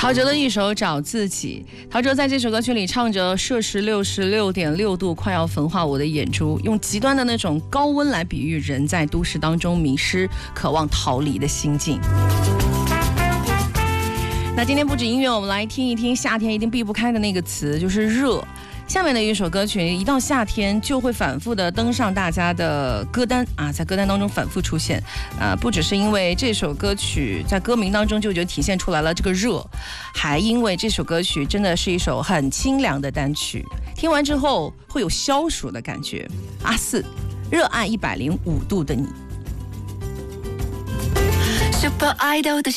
陶喆的一首《找自己》，陶喆在这首歌曲里唱着摄氏66.6度快要焚化我的眼珠，用极端的那种高温来比喻人在都市当中迷失、渴望逃离的心境。那今天不止音乐，我们来听一听夏天一定避不开的那个词，就是热。下面的一首歌曲，一到夏天就会反复的登上大家的歌单啊，在歌单当中反复出现不只是因为这首歌曲在歌名当中就体现出来了这个热，还因为这首歌曲真的是一首很清凉的单曲，听完之后会有消暑的感觉。阿四，热爱105度的你。 Super Idol 的